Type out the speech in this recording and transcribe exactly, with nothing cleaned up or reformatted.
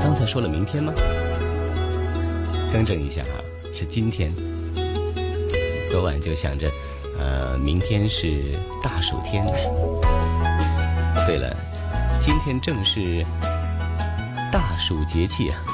刚才说了明天吗？更正一下啊，是今天。昨晚就想着，呃，明天是大暑天。对了，今天正是大暑节气啊。